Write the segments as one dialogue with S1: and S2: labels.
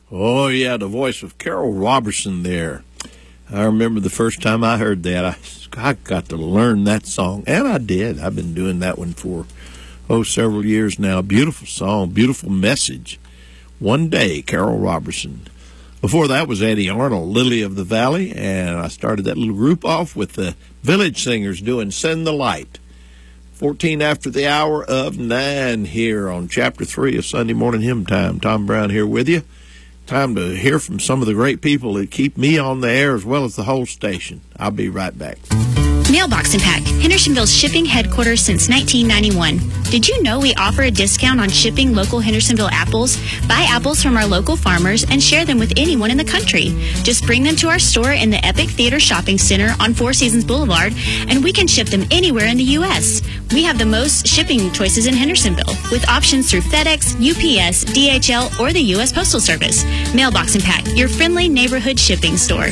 S1: Oh, yeah, the voice of Carol Robertson there. I remember the first time I heard that, I got to learn that song, and I did. I've been doing that one for, several years now. Beautiful song, beautiful message. One Day, Carol Robertson. Before that was Eddie Arnold, Lily of the Valley, and I started that little group off with the Village Singers doing Send the Light. 14 after the hour of 9 here on Chapter 3 of Sunday Morning Hymn Time. Tom Brown here with you. Time to hear from some of the great people that keep me on the air as well as the whole station. I'll be right back.
S2: Mailbox and Pack, Hendersonville's shipping headquarters since 1991. Did you know we offer a discount on shipping local Hendersonville apples? Buy apples from our local farmers and share them with anyone in the country. Just bring them to our store in the Epic Theater Shopping Center on Four Seasons Boulevard, and we can ship them anywhere in the U.S. We have the most shipping choices in Hendersonville, with options through FedEx, UPS, DHL, or the U.S. Postal Service. Mailbox and Pack, your friendly neighborhood shipping store.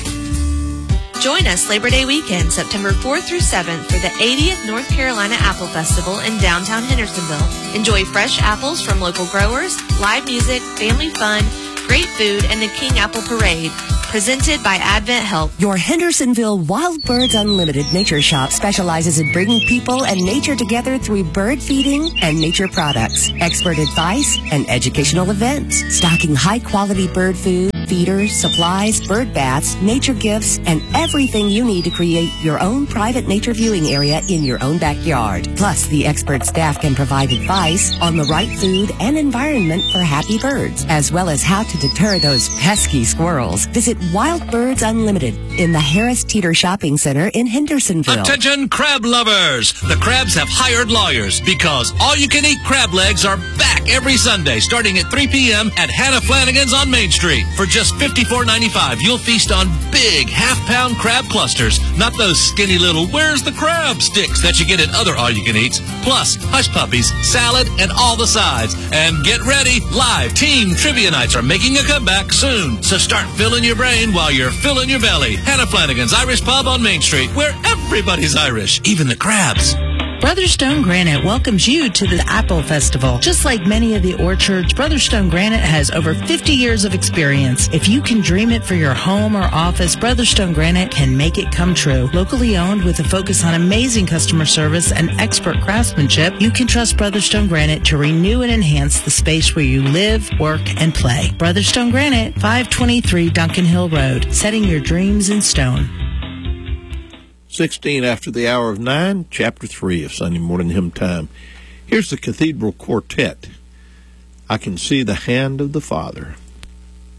S3: Join us Labor Day weekend, September 4th through 7th for the 80th North Carolina Apple Festival in downtown Hendersonville. Enjoy fresh apples from local growers, live music, family fun, great food, and the King Apple Parade. Presented by Advent Health.
S4: Your Hendersonville Wild Birds Unlimited Nature Shop specializes in bringing people and nature together through bird feeding and nature products, expert advice, and educational events. Stocking high-quality bird food, feeders, supplies, bird baths, nature gifts, and everything you need to create your own private nature viewing area in your own backyard. Plus, the expert staff can provide advice on the right food and environment for happy birds, as well as how to deter those pesky squirrels. Visit Wild Birds Unlimited in the Harris Teeter Shopping Center in Hendersonville.
S5: Attention crab lovers! The Crabs have hired lawyers because all-you-can-eat crab legs are back every Sunday starting at 3 p.m. at Hannah Flanagan's on Main Street. For just $54.95, you'll feast on big half-pound crab clusters, not those skinny little "where's the crab" sticks that you get at other all-you-can-eats. Plus, hush puppies, salad, and all the sides. And get ready, live team trivia nights are making a comeback soon. So start filling your brain while you're filling your belly. Hannah Flanagan's Irish Pub on Main Street, where everybody's Irish, even the crabs.
S6: Brother Stone Granite welcomes you to the Apple Festival. Just like many of the orchards, Brother Stone Granite has over 50 years of experience. If you can dream it for your home or office, Brother Stone Granite can make it come true. Locally owned with a focus on amazing customer service and expert craftsmanship, you can trust Brother Stone Granite to renew and enhance the space where you live, work, and play. Brother Stone Granite, 523 Duncan Hill Road, setting your dreams in stone.
S1: 16 after the hour of 9, Chapter 3 of Sunday Morning Hymn Time. Here's the Cathedral Quartet. I Can See the Hand of the Father.